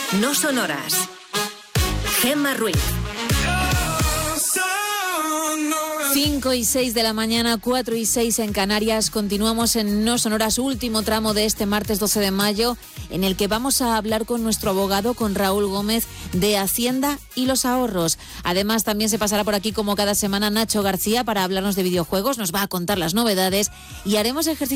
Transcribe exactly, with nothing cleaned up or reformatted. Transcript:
No Sonoras. Gemma Ruiz. cinco y seis de la mañana, cuatro y seis en Canarias. Continuamos en No Sonoras, último tramo de este martes doce de mayo, en el que vamos a hablar con nuestro abogado, con Raúl Gómez, de Hacienda y los ahorros. Además, también se pasará por aquí, como cada semana, Nacho García para hablarnos de videojuegos, nos va a contar las novedades y haremos ejercicio